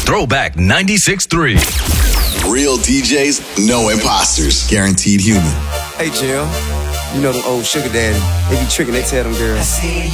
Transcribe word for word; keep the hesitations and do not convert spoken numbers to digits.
Throwback ninety-six point three. Real D Js, no imposters. Guaranteed human. Hey, Jill. You know them old sugar daddy. They be tricking, they tell them girls.